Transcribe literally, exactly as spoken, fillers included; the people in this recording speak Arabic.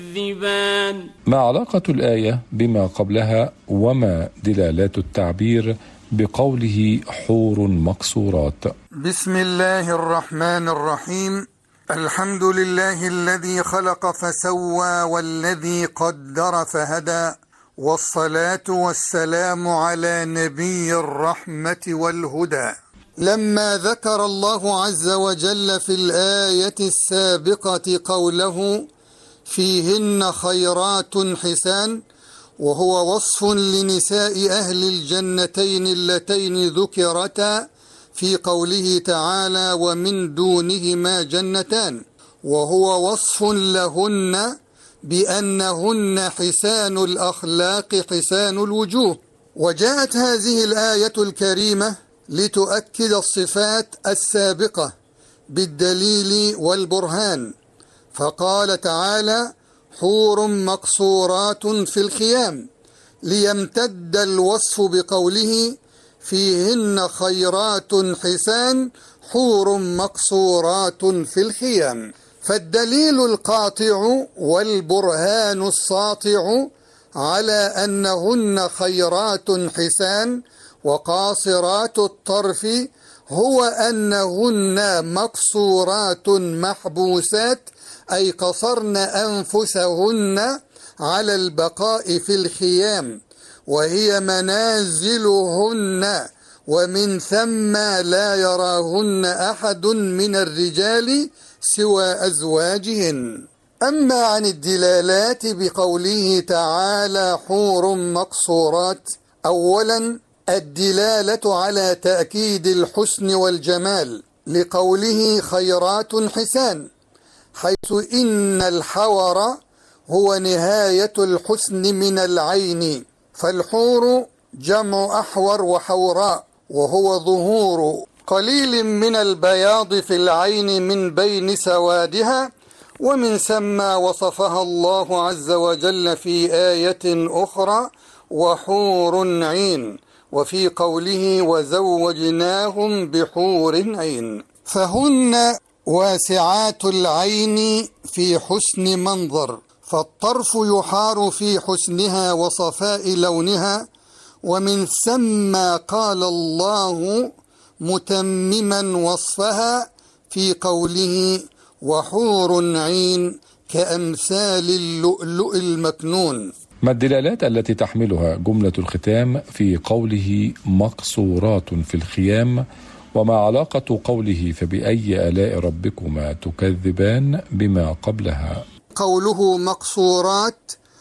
ما علاقة الآية بما قبلها وما دلالات التعبير بقوله حور مقصورات؟ بسم الله الرحمن الرحيم. الحمد لله الذي خلق فسوى والذي قدر فهدى، والصلاة والسلام على نبي الرحمة والهدى. لما ذكر الله عز وجل في الآية السابقة قوله فيهن خيرات حسان، وهو وصف لنساء أهل الجنتين اللتين ذكرتا في قوله تعالى ومن دونهما جنتان، وهو وصف لهن بأنهن حسان الأخلاق حسان الوجوه. وجاءت هذه الآية الكريمة لتؤكد الصفات السابقة بالدليل والبرهان، فقال تعالى حور مقصورات في الخيام، ليمتد الوصف بقوله فيهن خيرات حسان حور مقصورات في الخيام. فالدليل القاطع والبرهان الساطع على أنهن خيرات حسان وقاصرات الطرف هو أنهن مقصورات محبوسات، أي قصرن أنفسهن على البقاء في الخيام، وهي منازلهن، ومن ثم لا يراهن أحد من الرجال سوى أزواجهن. أما عن الدلالات بقوله تعالى حور مقصورات، أولا الدلالة على تأكيد الحسن والجمال لقوله خيرات حسان، حيث إن الحور هو نهاية الحسن من العين، فالحور جمع أحور وحوراء، وهو ظهور قليل من البياض في العين من بين سوادها، ومن ثم وصفها الله عز وجل في آية أخرى وحور عين، وفي قوله وزوجناهم بحور عين، فهن واسعات العين في حسن منظر، فالطرف يحار في حسنها وصفاء لونها، ومن ثم قال الله متمما وصفها في قوله وحور عين كأمثال اللؤلؤ المكنون. ما الدلالات التي تحملها جملة الختام في قوله مقصورات في الخيام، وما علاقة قوله فبأي آلاء ربكما تكذبان بما قبلها؟ قوله مقصورات